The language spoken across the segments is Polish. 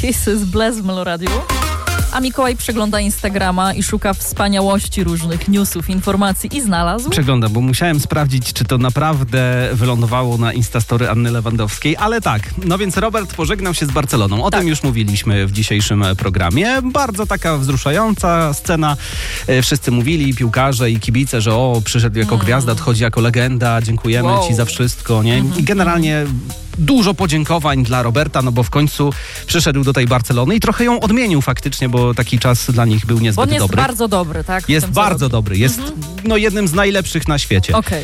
Kisses Bless w Meloradiu. A Mikołaj przegląda Instagrama i szuka wspaniałości różnych newsów, informacji i znalazł. Przeglądam, bo musiałem sprawdzić, czy to naprawdę wylądowało na Instastory Anny Lewandowskiej, ale tak. No więc Robert pożegnał się z Barceloną. O tym już mówiliśmy w dzisiejszym programie. Bardzo taka wzruszająca scena. Wszyscy mówili, piłkarze i kibice, że przyszedł jako gwiazda, odchodzi jako legenda, dziękujemy ci za wszystko, nie? I generalnie dużo podziękowań dla Roberta, no bo w końcu przyszedł do tej Barcelony i trochę ją odmienił faktycznie, bo taki czas dla nich był niezbyt dobry. On jest bardzo dobry, tak? Jest bardzo dobry. Jest jednym z najlepszych na świecie. Okej.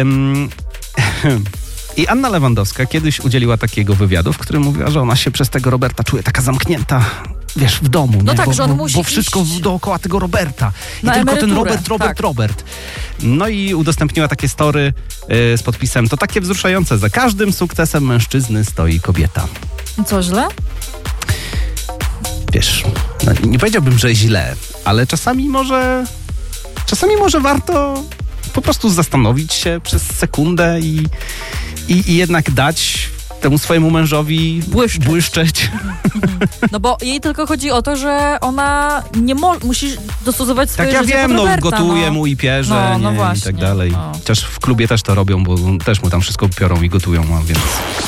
I Anna Lewandowska kiedyś udzieliła takiego wywiadu, w którym mówiła, że ona się przez tego Roberta czuje taka zamknięta, wiesz, w domu. No nie? tak, że on musi bo wszystko dookoła tego Roberta. I na tylko emeryturę. ten Robert. No i udostępniła takie story z podpisem: to takie wzruszające, za każdym sukcesem mężczyzny stoi kobieta. Co, źle? Wiesz, no, nie powiedziałbym, że źle, ale czasami może warto po prostu zastanowić się przez sekundę i jednak dać temu swojemu mężowi błyszczeć. No bo jej tylko chodzi o to, że ona nie musi dostosować swoje życie. Tak ja wiem, pod Roberta, gotuje mu i pierze, i tak dalej. No. Chociaż w klubie też to robią, bo też mu tam wszystko piorą i gotują, więc...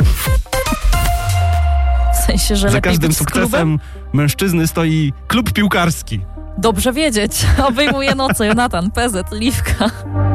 W sensie, że za każdym sukcesem mężczyzny stoi klub piłkarski. Dobrze wiedzieć. Obejmuje noce. Jonatan, PZ, Liwka.